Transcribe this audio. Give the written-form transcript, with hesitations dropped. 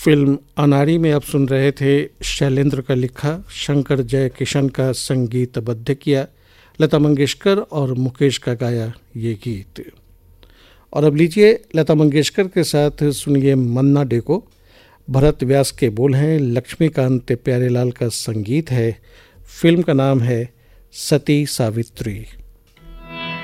Film अनाड़ी में आप सुन रहे थे शैलेंद्र का लिखा, शंकर जयकिशन का संगीतबद्ध किया, लता मंगेशकर और मुकेश का गाया ये गीत। और अब लीजिए लता मंगेशकर के साथ सुनिए मन्ना डे को। भरत व्यास के बोल हैं, लक्ष्मीकांत प्यारेलाल का संगीत है। फिल्म का नाम है सती सावित्री।